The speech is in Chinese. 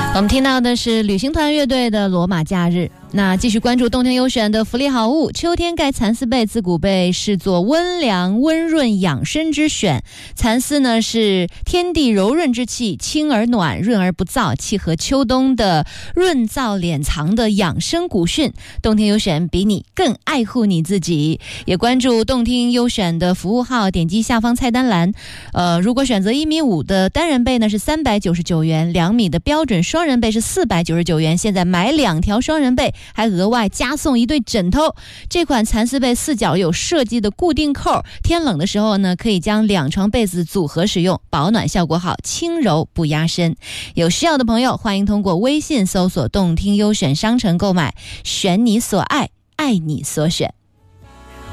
我们听到的是旅行团乐队的《罗马假日》。那继续关注动听优选的福利好物，秋天盖蚕丝被自古被视作温凉温润养生之选。蚕丝呢是天地柔润之气，轻而暖，润而不燥，契合秋冬的润燥敛藏的养生古训。动听优选比你更爱护你自己。也关注动听优选的服务号，点击下方菜单栏。如果选择1.5米的单人被呢是399元，2米的标准双人被是499元。现在买2条双人被还额外加送1对枕头。这款蚕丝被4角有设计的固定扣，天冷的时候呢可以将2床被子组合使用，保暖效果好，轻柔不压身。有需要的朋友欢迎通过微信搜索动听优选商城购买，选你所爱，爱你所选。